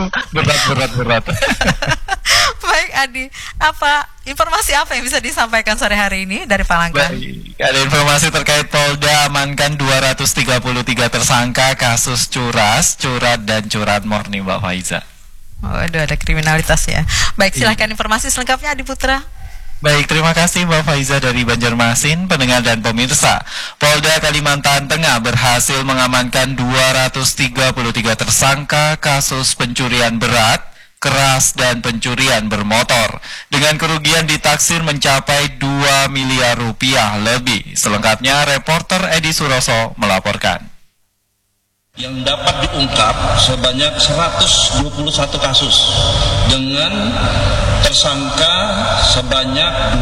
berat. Baik Adi, informasi apa yang bisa disampaikan sore hari ini dari Palangka? Baik, ada informasi terkait Polda amankan 233 tersangka kasus curas, curat dan curanmor nih Mbak Faiza. Waduh, ada kriminalitas ya. Baik, silahkan informasi selengkapnya Adi Putra. Baik, terima kasih Mbak Faiza dari Banjarmasin. Pendengar dan pemirsa, Polda Kalimantan Tengah berhasil mengamankan 233 tersangka kasus pencurian berat, keras, dan pencurian bermotor dengan kerugian ditaksir mencapai 2 miliar rupiah lebih. Selengkapnya reporter Edi Suroso melaporkan. Yang dapat diungkap sebanyak 121 kasus dengan tersangka sebanyak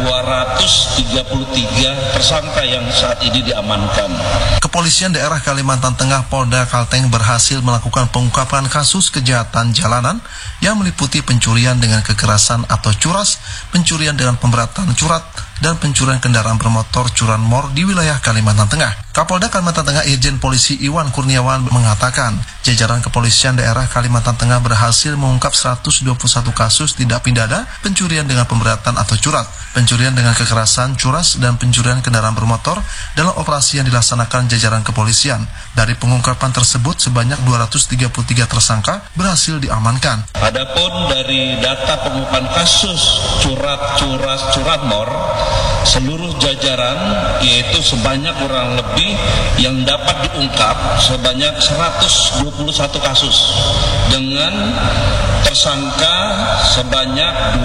233 tersangka yang saat ini diamankan. Kepolisian Daerah Kalimantan Tengah Polda Kalteng berhasil melakukan pengungkapan kasus kejahatan jalanan yang meliputi pencurian dengan kekerasan atau curas, pencurian dengan pemberatan curat, dan pencurian kendaraan bermotor curanmor di wilayah Kalimantan Tengah. Kapolda Kalimantan Tengah Irjen Polisi Iwan Kurniawan mengatakan, jajaran kepolisian daerah Kalimantan Tengah berhasil mengungkap 121 kasus tindak pidana pencurian dengan pemberatan atau curat, pencurian dengan kekerasan, curas, dan pencurian kendaraan bermotor dalam operasi yang dilaksanakan jajaran kepolisian. Dari pengungkapan tersebut, sebanyak 233 tersangka berhasil diamankan. Adapun dari data pengungkapan kasus curat, curas, curanmor, seluruh jajaran yaitu sebanyak kurang lebih yang dapat diungkap sebanyak 121 kasus dengan tersangka sebanyak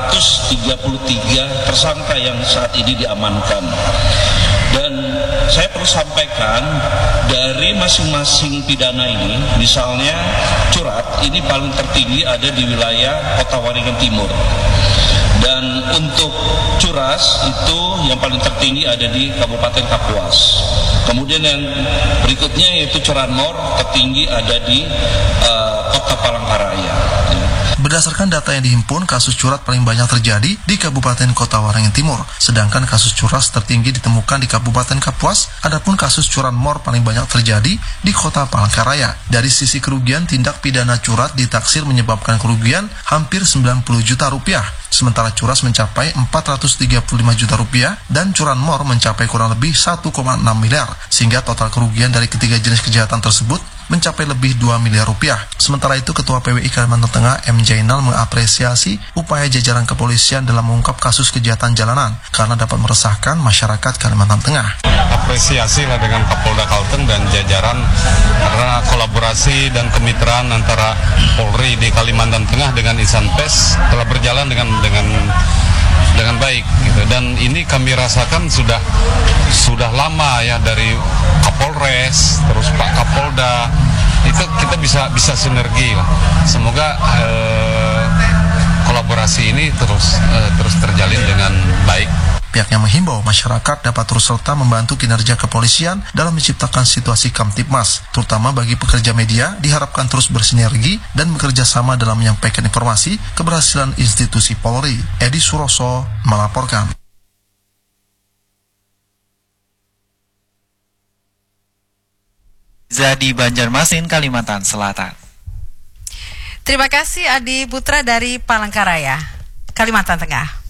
233 tersangka yang saat ini diamankan. Dan saya perlu sampaikan dari masing-masing pidana ini, misalnya curat ini paling tertinggi ada di wilayah Kota Waringin Timur. Dan untuk curas itu yang paling tertinggi ada di Kabupaten Kapuas. Kemudian yang berikutnya yaitu curanmor tertinggi ada di Kota Palangkaraya. Berdasarkan data yang dihimpun, kasus curat paling banyak terjadi di Kabupaten Kota Waringin Timur, sedangkan kasus curas tertinggi ditemukan di Kabupaten Kapuas. Adapun kasus curanmor paling banyak terjadi di Kota Palangkaraya. Dari sisi kerugian, tindak pidana curat ditaksir menyebabkan kerugian hampir 90 juta rupiah, sementara curas mencapai 435 juta rupiah dan curanmor mencapai kurang lebih 1,6 miliar, sehingga total kerugian dari ketiga jenis kejahatan tersebut mencapai lebih 2 miliar rupiah. Sementara itu, Ketua PWI Kalimantan Tengah M. Jainal mengapresiasi upaya jajaran kepolisian dalam mengungkap kasus kejahatan jalanan karena dapat meresahkan masyarakat Kalimantan Tengah. Apresiasi lah dengan Kapolda Kalteng dan jajaran karena kolaborasi dan kemitraan antara Polri di Kalimantan Tengah dengan Insan Pes telah berjalan dengan baik gitu. Dan ini kami rasakan sudah lama ya, dari Kapolres terus Pak Kapolda itu kita bisa sinergi lah. Semoga kolaborasi ini terus terjalin dengan baik. Pihaknya menghimbau masyarakat dapat terus serta membantu kinerja kepolisian dalam menciptakan situasi Kamtibmas, terutama bagi pekerja media diharapkan terus bersinergi dan bekerja sama dalam menyampaikan informasi keberhasilan institusi Polri. Edi Suroso melaporkan. Zadi Banjarmasin, Kalimantan Selatan. Terima kasih Adi Putra dari Palangkaraya, Kalimantan Tengah.